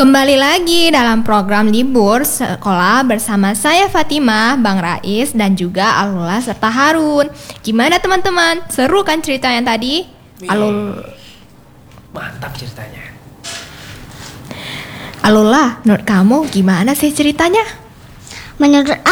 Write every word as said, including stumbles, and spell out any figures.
Kembali lagi dalam program Libur Sekolah bersama saya Fatimah, Bang Rais, dan juga Alula serta Harun. Gimana teman-teman? Seru kan cerita yang tadi? Alul Mantap ceritanya. Alula, menurut kamu gimana sih ceritanya? Menurut